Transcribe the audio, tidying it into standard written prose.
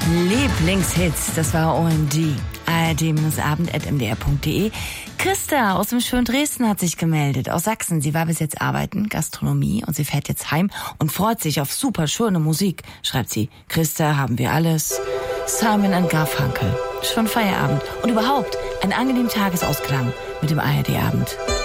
Lieblingshits, das war OMD. ard-abend@mdr.de. Christa aus dem schönen Dresden hat sich gemeldet, aus Sachsen. Sie war bis jetzt arbeiten, Gastronomie, und sie fährt jetzt heim und freut sich auf super schöne Musik, schreibt sie. Christa, haben wir alles. Simon & Garfunkel. Schon Feierabend. Und überhaupt ein angenehmen Tagesausklang mit dem ARD-Abend.